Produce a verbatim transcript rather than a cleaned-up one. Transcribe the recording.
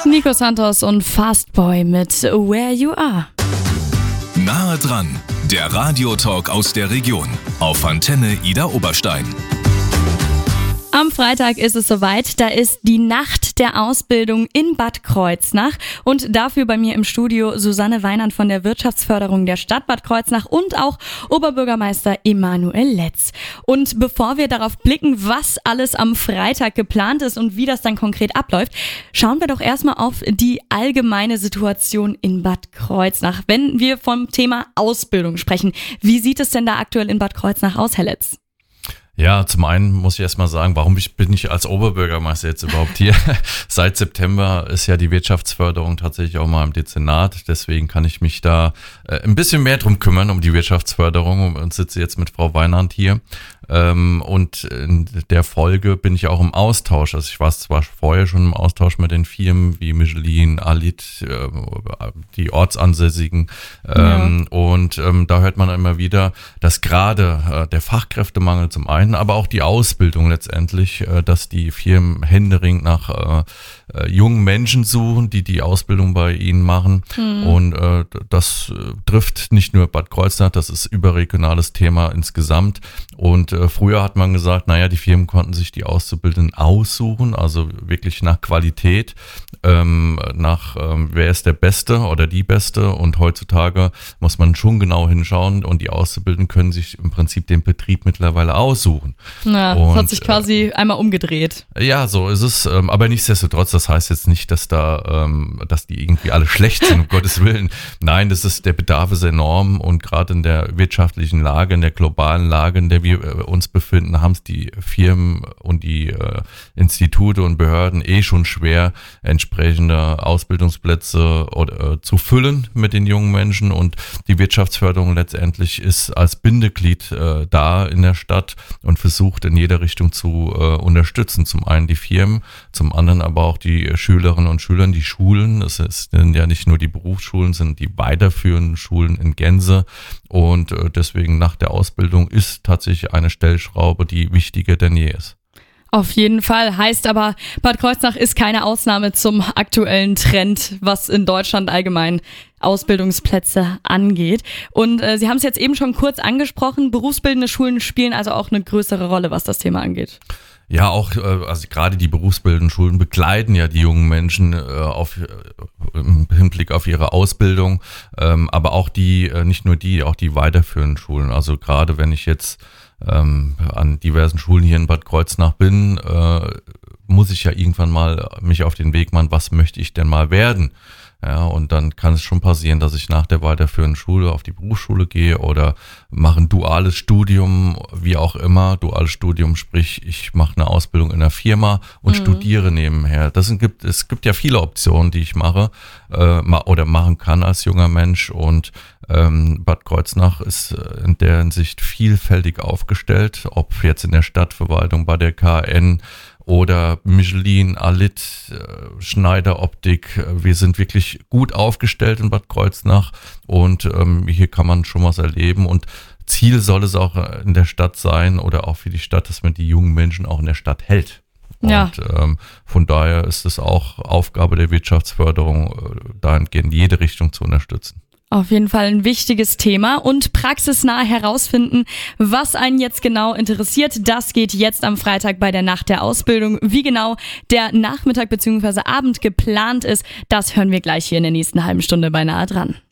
Nico Santos und Fastboy mit Where You Are. Nahe dran, der Radiotalk aus der Region auf Antenne Ida Oberstein. Am Freitag ist es soweit, da ist die Nacht der Ausbildung in Bad Kreuznach und dafür bei mir im Studio Susanne Weinand von der Wirtschaftsförderung der Stadt Bad Kreuznach und auch Oberbürgermeister Emanuel Letz. Und bevor wir darauf blicken, was alles am Freitag geplant ist und wie das dann konkret abläuft, schauen wir doch erstmal auf die allgemeine Situation in Bad Kreuznach. Wenn wir vom Thema Ausbildung sprechen, wie sieht es denn da aktuell in Bad Kreuznach aus, Herr Letz? Ja, zum einen muss ich erstmal sagen, warum bin ich als Oberbürgermeister jetzt überhaupt hier? Seit September ist ja die Wirtschaftsförderung tatsächlich auch mal im Dezernat, deswegen kann ich mich da äh, ein bisschen mehr drum kümmern, um die Wirtschaftsförderung und sitze jetzt mit Frau Weinand hier. Ähm, und in der Folge bin ich auch im Austausch. Also ich war zwar vorher schon im Austausch mit den Firmen wie Michelin, Alit, äh, die Ortsansässigen. Ähm, ja. Und ähm, da hört man immer wieder, dass gerade äh, der Fachkräftemangel zum einen, aber auch die Ausbildung letztendlich, äh, dass die Firmen händeringend nach äh, äh, jungen Menschen suchen, die die Ausbildung bei ihnen machen. Mhm. Und äh, das äh, trifft nicht nur Bad Kreuznach, das ist überregionales Thema insgesamt. Und äh, früher hat man gesagt, naja, die Firmen konnten sich die Auszubildenden aussuchen, also wirklich nach Qualität, ähm, nach ähm, wer ist der Beste oder die Beste. Und heutzutage muss man schon genau hinschauen und die Auszubildenden können sich im Prinzip den Betrieb mittlerweile aussuchen. Na, und, das hat sich quasi äh, einmal umgedreht. Ja, so ist es. Ähm, aber nichtsdestotrotz, das heißt jetzt nicht, dass da, ähm, dass die irgendwie alle schlecht sind, um Gottes Willen. Nein, das ist, der Bedarf ist enorm und gerade in der wirtschaftlichen Lage, in der globalen Lage, in der wir äh, uns befinden, haben es die Firmen und die äh, Institute und Behörden eh schon schwer, entsprechende Ausbildungsplätze oder, äh, zu füllen mit den jungen Menschen. Und die Wirtschaftsförderung letztendlich ist als Bindeglied äh, da in der Stadt und versucht in jeder Richtung zu äh, unterstützen. Zum einen die Firmen, zum anderen aber auch die Schülerinnen und Schüler, die Schulen. Es sind ja nicht nur die Berufsschulen, sind die weiterführenden Schulen in Gänze. Und äh, deswegen nach der Ausbildung ist tatsächlich eine Stellschraube, die wichtiger denn je ist. Auf jeden Fall. Heißt aber, Bad Kreuznach ist keine Ausnahme zum aktuellen Trend, was in Deutschland allgemein Ausbildungsplätze angeht. Und äh, Sie haben es jetzt eben schon kurz angesprochen, berufsbildende Schulen spielen also auch eine größere Rolle, was das Thema angeht. Ja, auch also gerade die berufsbildenden Schulen begleiten ja die jungen Menschen äh, auf, äh, im Hinblick auf ihre Ausbildung, ähm, aber auch die, äh, nicht nur die, auch die weiterführenden Schulen. Also gerade wenn ich jetzt ähm, an diversen Schulen hier in Bad Kreuznach bin, äh, muss ich ja irgendwann mal mich auf den Weg machen, was möchte ich denn mal werden? Ja, und dann kann es schon passieren, dass ich nach der weiterführenden Schule auf die Berufsschule gehe oder mache ein duales Studium, wie auch immer. Duales Studium, sprich, ich mache eine Ausbildung in einer Firma und mhm. studiere nebenher. Das sind, gibt, es gibt ja viele Optionen, die ich mache äh, oder machen kann als junger Mensch. Und ähm, Bad Kreuznach ist in der Hinsicht vielfältig aufgestellt, ob jetzt in der Stadtverwaltung, bei der K N, oder Michelin, Alit, Schneider Optik. Wir sind wirklich gut aufgestellt in Bad Kreuznach und ähm, hier kann man schon was erleben. Und Ziel soll es auch in der Stadt sein oder auch für die Stadt, dass man die jungen Menschen auch in der Stadt hält. Ja. Und ähm, von daher ist es auch Aufgabe der Wirtschaftsförderung, dahingehend in jede Richtung zu unterstützen. Auf jeden Fall ein wichtiges Thema und praxisnah herausfinden, was einen jetzt genau interessiert. Das geht jetzt am Freitag bei der Nacht der Ausbildung. Wie genau der Nachmittag bzw. Abend geplant ist, das hören wir gleich hier in der nächsten halben Stunde bei Nahe dran.